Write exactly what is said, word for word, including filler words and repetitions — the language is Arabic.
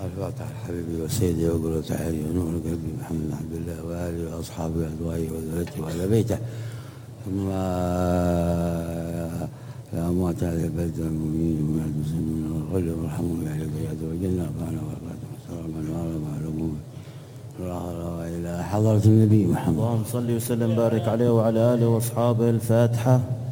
الفاتحة حبيبي وسيدي وقرة عيني ونور قلبي محمد عبد الله وآله وأصحابه وأزواجه وذريته وأهل بيته، ثم الأموات أهل البلد والمؤمنين من المسلمين والغل وارحمهم يا رب عز وجل، ربنا وبركاته والسلام عليكم إلى حضرة النبي محمد. اللهم صل وسلم بارك عليه وعلى آله وأصحابه. الفاتحة.